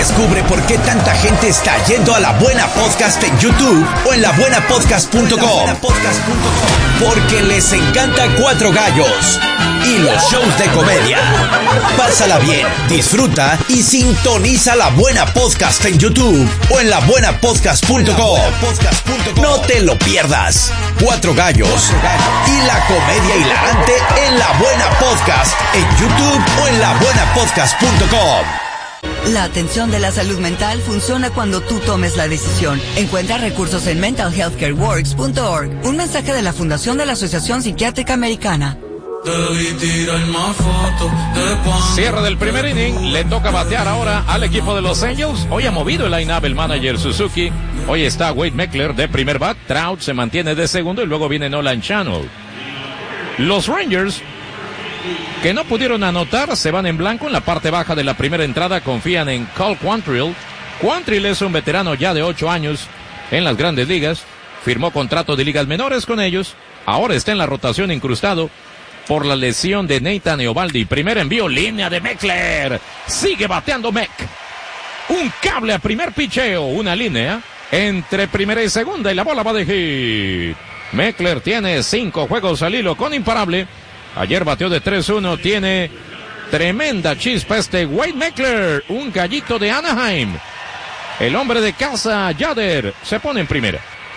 Descubre por qué tanta gente está yendo a La Buena Podcast en YouTube o en labuenapodcast.com. Porque les encanta Cuatro Gallos y los shows de comedia. Pásala bien, disfruta y sintoniza La Buena Podcast en YouTube o en labuenapodcast.com. No te lo pierdas. Cuatro Gallos y la comedia hilarante en La Buena Podcast en YouTube o en labuenapodcast.com. La atención de la salud mental funciona cuando tú tomes la decisión. Encuentra recursos en mentalhealthcareworks.org. Un mensaje de la Fundación de la Asociación Psiquiátrica Americana. Cierre del primer inning, le toca batear ahora al equipo de los Angels. Hoy ha movido el line-up el manager Suzuki. Hoy está Wade Meckler de primer bat, Trout se mantiene de segundo y luego viene Nolan Channel. Los Rangers, que no pudieron anotar, se van en blanco en la parte baja de la primera entrada, confían en Cal Quantrill. Quantrill es un veterano ya de 8 años en las grandes ligas, firmó contrato de ligas menores con ellos, ahora está en la rotación incrustado por la lesión de Nathan Eovaldi. Primer envío, línea de Meckler, sigue bateando Meck. Un cable a primer picheo, una línea entre primera y segunda y la bola va de hit. Meckler tiene 5 juegos al hilo con imparable. Ayer bateó de 3-1, tiene tremenda chispa este Wade Meckler, un gallito de Anaheim. El hombre de casa, Yader, se pone en primera.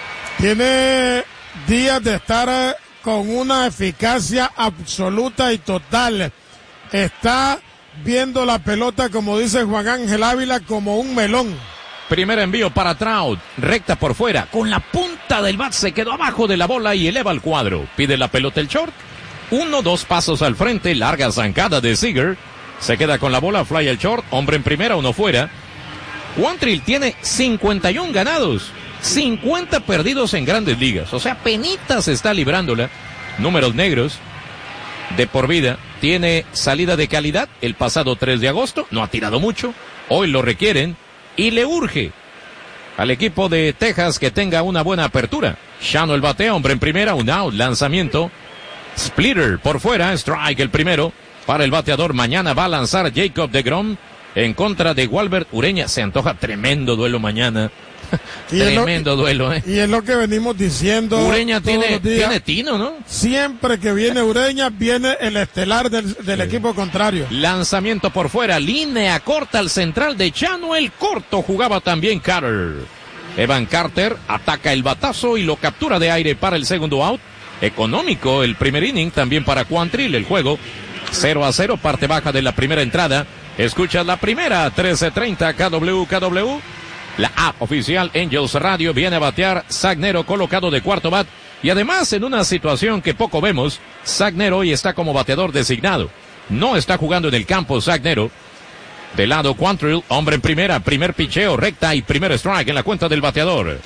Tiene días de estar con una eficacia absoluta y total. Está viendo la pelota, como dice Juan Ángel Ávila, como un melón. Primer envío para Trout, recta por fuera, con la punta del bat se quedó abajo de la bola y eleva el cuadro. Pide la pelota el short. 1-2 pasos al frente, larga zancada de Seager. Se queda con la bola, fly el short, hombre en primera, uno fuera. Quantrill tiene 51 ganados, 50 perdidos en grandes ligas. O sea, penitas está librándola. Números negros de por vida. Tiene salida de calidad el pasado 3 de agosto. No ha tirado mucho. Hoy lo requieren y le urge al equipo de Texas que tenga una buena apertura. Shano el batea, hombre en primera, un out, lanzamiento. Splitter por fuera, strike el primero para el bateador. Mañana va a lanzar Jacob deGrom en contra de Walbert Ureña. Se antoja tremendo duelo mañana. Tremendo duelo, Y es lo que venimos diciendo. Ureña tiene tino, ¿no? Siempre que viene Ureña, viene el estelar del equipo contrario. Lanzamiento por fuera, línea corta al central de Chano, el corto jugaba también Carter. Evan Carter ataca el batazo y lo captura de aire para el segundo out. Económico el primer inning también para Quantrill. El juego 0-0, parte baja de la primera entrada. Escuchas la primera, 13:30 KWKW. La app oficial Angels Radio. Viene a batear Zach Nero, colocado de cuarto bat. Y además en una situación que poco vemos, Zach Nero hoy está como bateador designado. No está jugando en el campo Zach Nero. De lado Quantrill, hombre en primera, primer picheo, recta y primer strike en la cuenta del bateador.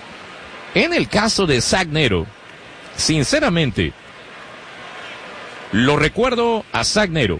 En el caso de Zach Nero, sinceramente, lo recuerdo a Zach Nero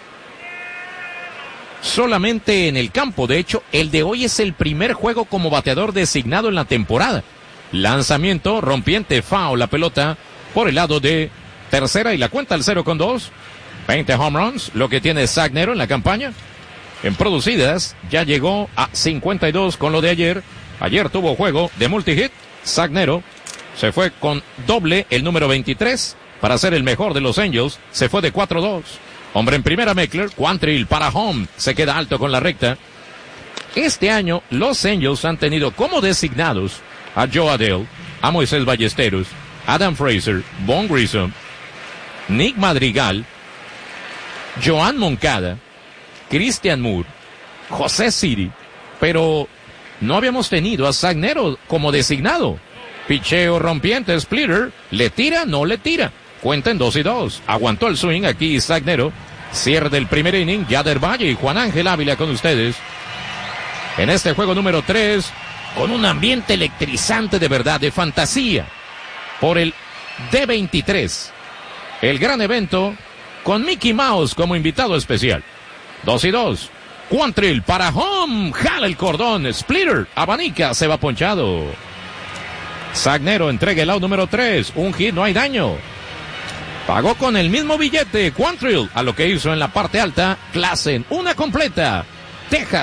solamente en el campo. De hecho, el de hoy es el primer juego como bateador designado en la temporada. Lanzamiento, rompiente, foul, la pelota por el lado de tercera y la cuenta al 0-2. 20 home runs, lo que tiene Zach Nero en la campaña. En producidas, ya llegó a 52 con lo de ayer. Ayer tuvo juego de multi-hit. Zach Nero se fue con doble, el número 23, para ser el mejor de los Angels. Se fue de 4-2. Hombre en primera Meckler, Quantrill para home, se queda alto con la recta. Este año, los Angels han tenido como designados a Joe Adell, a Moisés Ballesteros, Adam Fraser, Von Grissom, Nick Madrigal, Joan Moncada, Christian Moore, José Siri, pero no habíamos tenido a Zach Nero como designado. Picheo rompiente, Splitter, le tira, no le tira. Cuenta en 2-2. Aguantó el swing aquí Zach Nero. Cierre del primer inning. Yader Valle y Juan Ángel Ávila con ustedes. En este juego número 3, con un ambiente electrizante de verdad, de fantasía. Por el D23. El gran evento con Mickey Mouse como invitado especial. 2-2. Quantrill para home. Jala el cordón. Splitter. Abanica. Se va ponchado. Zach Nero entrega el out número 3. Un hit, no hay daño. Pagó con el mismo billete Quantrill a lo que hizo en la parte alta Klassen. Una completa. Texas